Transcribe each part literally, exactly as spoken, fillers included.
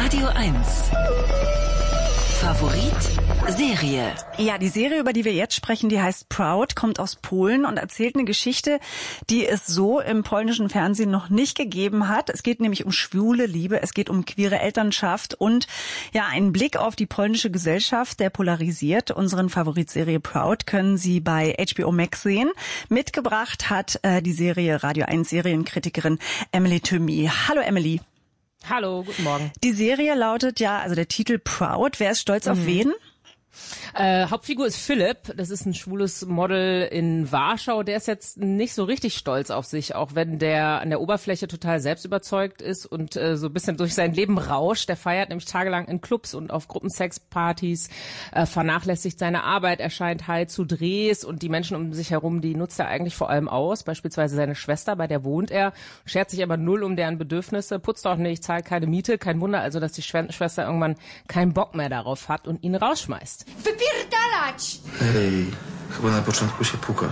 Radio eins. Favorit Serie. Ja, die Serie, über die wir jetzt sprechen, die heißt Proud, kommt aus Polen und erzählt eine Geschichte, die es so im polnischen Fernsehen noch nicht gegeben hat. Es geht nämlich um schwule Liebe, es geht um queere Elternschaft und ja, einen Blick auf die polnische Gesellschaft, der polarisiert. Unseren Favoritserie Proud können Sie bei H B O Max sehen. Mitgebracht hat äh, die Serie Radio eins Serienkritikerin Emily Thömi. Hallo Emily. Hallo, guten Morgen. Die Serie lautet ja, also der Titel Proud. Wer ist stolz mhm. auf wen? Äh, Hauptfigur ist Philipp, das ist ein schwules Model in Warschau, der ist jetzt nicht so richtig stolz auf sich, auch wenn der an der Oberfläche total selbstüberzeugt ist und äh, so ein bisschen durch sein Leben rauscht. Der feiert nämlich tagelang in Clubs und auf Gruppensexpartys, äh, vernachlässigt seine Arbeit, erscheint high zu Drehs und die Menschen um sich herum, die nutzt er eigentlich vor allem aus, beispielsweise seine Schwester, bei der wohnt er, schert sich aber null um deren Bedürfnisse, putzt auch nicht, zahlt keine Miete, kein Wunder also, dass die Schwester irgendwann keinen Bock mehr darauf hat und ihn rausschmeißt. Wypierdalać! Hej, chyba na początku się puka.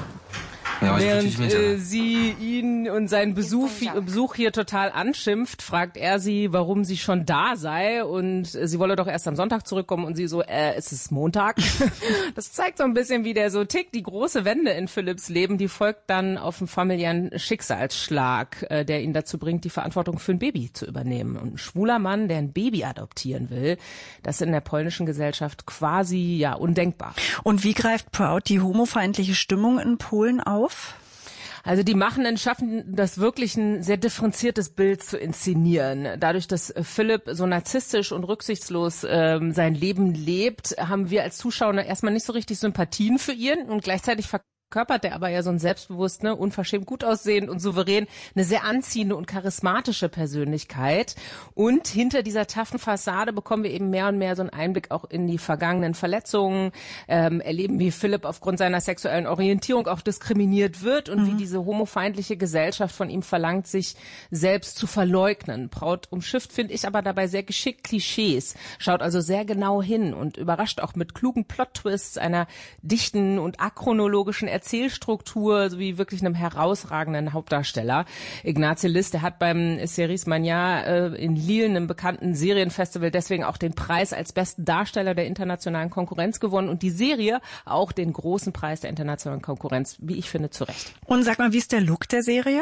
Während äh, sie ihn und seinen Besuch, Besuch hier total anschimpft, fragt er sie, warum sie schon da sei und äh, sie wolle doch erst am Sonntag zurückkommen und sie so, äh, es ist Montag. Das zeigt so ein bisschen, wie der so tickt. Die große Wende in Philipps Leben, die folgt dann auf einen familiären Schicksalsschlag, äh, der ihn dazu bringt, die Verantwortung für ein Baby zu übernehmen. Und ein schwuler Mann, der ein Baby adoptieren will, das ist in der polnischen Gesellschaft quasi ja undenkbar. Und wie greift Proud die homofeindliche Stimmung in Polen auf? Also die Machenden schaffen das wirklich ein sehr differenziertes Bild zu inszenieren. Dadurch, dass Philipp so narzisstisch und rücksichtslos ähm, sein Leben lebt, haben wir als Zuschauer erstmal nicht so richtig Sympathien für ihn und gleichzeitig verkörpert er aber ja so ein selbstbewusst, ne, unverschämt gut aussehend und souverän, eine sehr anziehende und charismatische Persönlichkeit. Und hinter dieser taffen Fassade bekommen wir eben mehr und mehr so einen Einblick auch in die vergangenen Verletzungen, ähm, erleben, wie Philipp aufgrund seiner sexuellen Orientierung auch diskriminiert wird und mhm. wie diese homofeindliche Gesellschaft von ihm verlangt, sich selbst zu verleugnen. Proud umschifft, finde ich, aber dabei sehr geschickt Klischees, schaut also sehr genau hin und überrascht auch mit klugen Plot-Twists, einer dichten und achronologischen Erzählstruktur sowie wirklich einem herausragenden Hauptdarsteller. Ignacy Lys, der hat beim Series Mania äh, in Lille, einem bekannten Serienfestival, deswegen auch den Preis als besten Darsteller der internationalen Konkurrenz gewonnen und die Serie auch den großen Preis der internationalen Konkurrenz, wie ich finde, zu Recht. Und sag mal, wie ist der Look der Serie?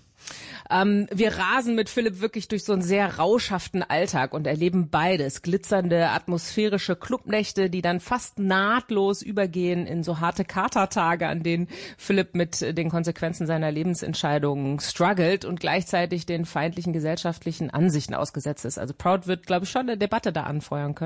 Ähm, wir rasen mit Philipp wirklich durch so einen sehr rauschhaften Alltag und erleben beides. Glitzernde, atmosphärische Clubnächte, die dann fast nahtlos übergehen in so harte Katertage, an denen Philipp mit den Konsequenzen seiner Lebensentscheidungen struggelt und gleichzeitig den feindlichen gesellschaftlichen Ansichten ausgesetzt ist. Also Proud wird, glaube ich, schon eine Debatte da anfeuern können.